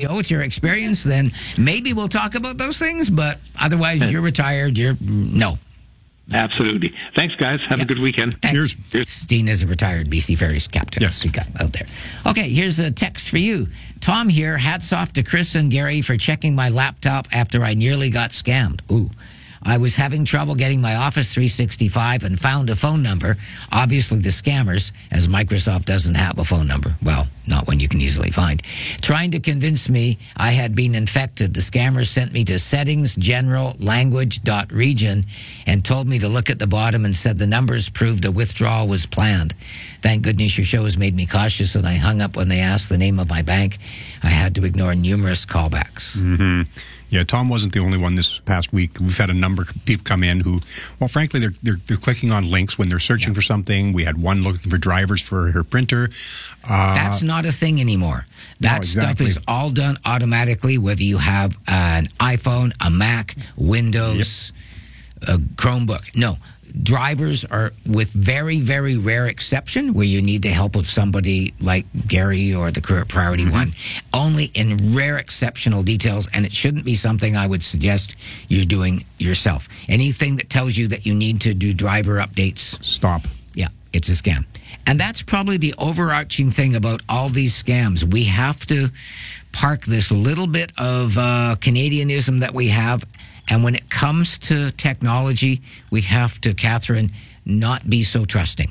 with your experience, then maybe we'll talk about those things. But otherwise, you're retired. No. Absolutely. Thanks, guys. Have a good weekend. Thanks. Cheers. Steen is a retired BC Ferries captain. Yes. He got out there. Okay, here's a text for you. Tom here. Hats off to Chris and Gary for checking my laptop after I nearly got scammed. Ooh. I was having trouble getting my Office 365 and found a phone number. Obviously, the scammers, as Microsoft doesn't have a phone number. Well, not one you can easily find. Trying to convince me I had been infected, the scammers sent me to settings, general, language.region, and told me to look at the bottom and said the numbers proved a withdrawal was planned. Thank goodness your show has made me cautious, and I hung up when they asked the name of my bank. I had to ignore numerous callbacks. Mm-hmm. Yeah, Tom wasn't the only one this past week. We've had a number of people come in who, well, frankly, they're clicking on links when they're searching for something. We had one looking for drivers for her printer. That's not a thing anymore. That stuff is all done automatically, whether you have an iPhone, a Mac, Windows, a Chromebook. No. Drivers are, with very, very rare exception, where you need the help of somebody like Gary or the Career Priority one, only in rare exceptional details, and it shouldn't be something I would suggest you're doing yourself. Anything that tells you that you need to do driver updates, stop. Yeah, it's a scam. And that's probably the overarching thing about all these scams. We have to park this little bit of Canadianism that we have. And when it comes to technology, we have to, Catherine, not be so trusting.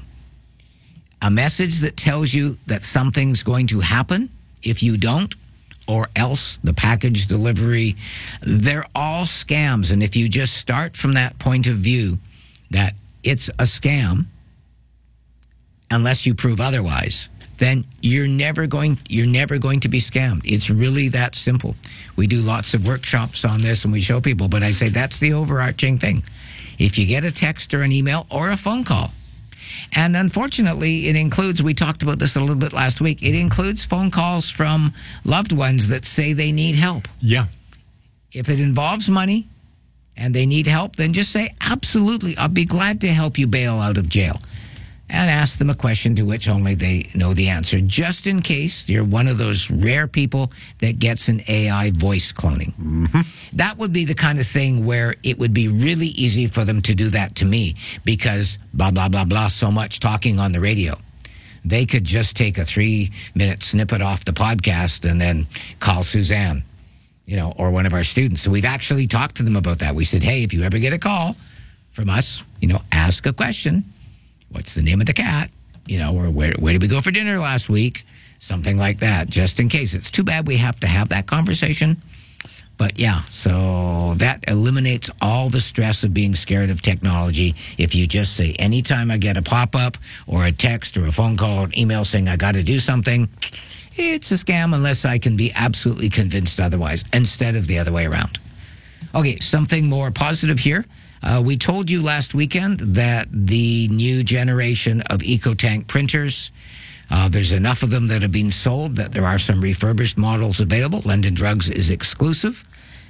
A message that tells you that something's going to happen if you don't, or else the package delivery, they're all scams. And if you just start from that point of view that it's a scam, unless you prove otherwise, then you're never going to be scammed. It's really that simple. We do lots of workshops on this and we show people, but I say that's the overarching thing. If you get a text or an email or a phone call, and unfortunately it includes, we talked about this a little bit last week, it includes phone calls from loved ones that say they need help. Yeah. If it involves money and they need help, then just say, absolutely, I'll be glad to help you bail out of jail. And ask them a question to which only they know the answer, just in case you're one of those rare people that gets an AI voice cloning. That would be the kind of thing where it would be really easy for them to do that to me, because blah, blah, blah, blah, so much talking on the radio. They could just take a 3-minute snippet off the podcast and then call Suzanne, or one of our students. So we've actually talked to them about that. We said, hey, if you ever get a call from us, ask a question. What's the name of the cat? Or where did we go for dinner last week? Something like that, just in case. It's too bad we have to have that conversation. But yeah, so that eliminates all the stress of being scared of technology. If you just say, anytime I get a pop-up or a text or a phone call or an email saying I got to do something, it's a scam unless I can be absolutely convinced otherwise, instead of the other way around. Okay, something more positive here. We told you last weekend that the new generation of EcoTank printers, there's enough of them that have been sold that there are some refurbished models available. London Drugs is exclusive,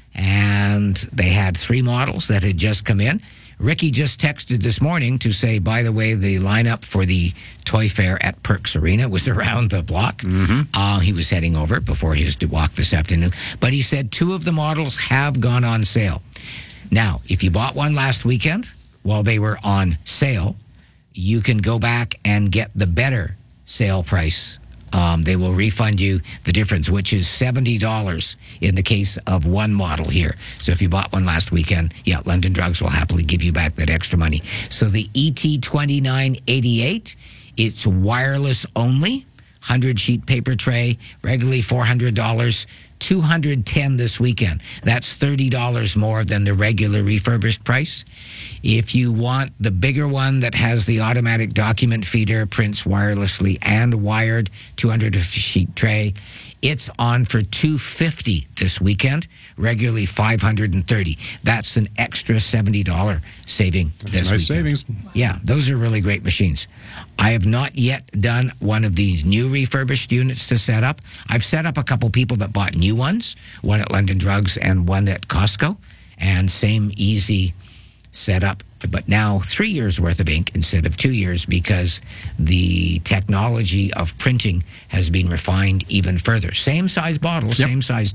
and they had 3 models that had just come in. Ricky just texted this morning to say, by the way, the lineup for the toy fair at Perks Arena was around the block. He was heading over before his walk this afternoon. But he said 2 of the models have gone on sale. Now, if you bought one last weekend while they were on sale, you can go back and get the better sale price. They will refund you the difference, which is $70 in the case of one model here. So if you bought one last weekend, London Drugs will happily give you back that extra money. So the ET2988, it's wireless only, 100-sheet paper tray, regularly $400. $210 this weekend. That's $30 more than the regular refurbished price. If you want the bigger one that has the automatic document feeder, prints wirelessly and wired, 200-sheet tray, it's on for $250 this weekend, regularly $530. That's an extra $70 saving this weekend. Savings. Yeah, those are really great machines. I have not yet done one of these new refurbished units to set up. I've set up a couple people that bought new ones, one at London Drugs and one at Costco, and same easy setup, but now 3 years worth of ink instead of 2 years, because the technology of printing has been refined even further. Same size bottle, same size